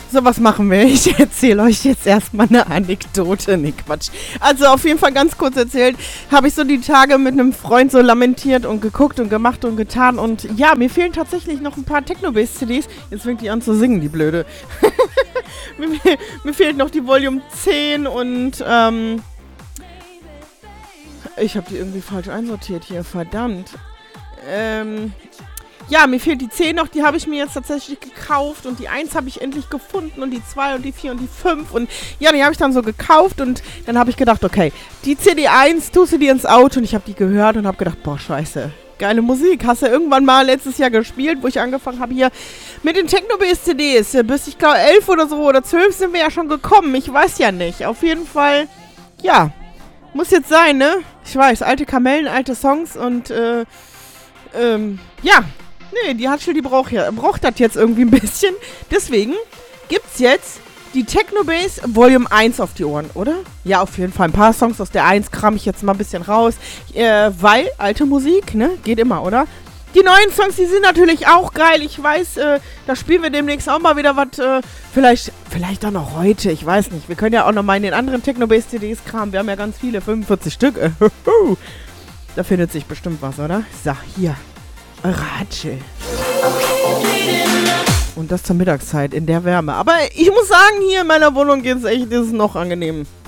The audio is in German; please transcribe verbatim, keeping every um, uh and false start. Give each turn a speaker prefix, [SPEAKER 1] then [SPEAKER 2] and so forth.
[SPEAKER 1] So, was machen wir? Ich erzähle euch jetzt erstmal eine Anekdote. Nee, Quatsch. Also auf jeden Fall ganz kurz erzählt, habe ich so die Tage mit einem Freund so lamentiert und geguckt und gemacht und getan. Und ja, mir fehlen tatsächlich noch ein paar Techno-Bass-C Ds. Jetzt fängt die an zu singen, die Blöde. mir, mir fehlt noch die Volume zehn und ähm... ich habe die irgendwie falsch einsortiert hier, verdammt. Ähm... Ja, mir fehlt die zehn noch, die habe ich mir jetzt tatsächlich gekauft und die eins habe ich endlich gefunden und die zwei und die vier und die fünf und ja, die habe ich dann so gekauft und dann habe ich gedacht, okay, die C D eins tust du dir ins Auto und ich habe die gehört und habe gedacht, boah, scheiße, geile Musik, hast du irgendwann mal letztes Jahr gespielt, wo ich angefangen habe hier mit den Techno-Bass-C Ds, bis ich glaube elf oder so oder zwölf sind wir ja schon gekommen, ich weiß ja nicht, auf jeden Fall, ja, muss jetzt sein, ne? Ich weiß, alte Kamellen, alte Songs und äh, ähm, ja, nee, die Hatschel, die braucht, ja, braucht das jetzt irgendwie ein bisschen. Deswegen gibt's jetzt die Techno-Bass Volume eins auf die Ohren, oder? Ja, auf jeden Fall. Ein paar Songs aus der eins kram ich jetzt mal ein bisschen raus. Äh, weil, alte Musik, ne? Geht immer, oder? Die neuen Songs, die sind natürlich auch geil. Ich weiß, äh, da spielen wir demnächst auch mal wieder was. Äh, vielleicht, vielleicht auch noch heute. Ich weiß nicht. Wir können ja auch noch mal in den anderen Techno-Bass-C Ds kramen. Wir haben ja ganz viele, fünfundvierzig Stück. Da findet sich bestimmt was, oder? So, hier. Ratsche. Und das zur Mittagszeit in der Wärme. Aber ich muss sagen, hier in meiner Wohnung geht es echt, ist es noch angenehm.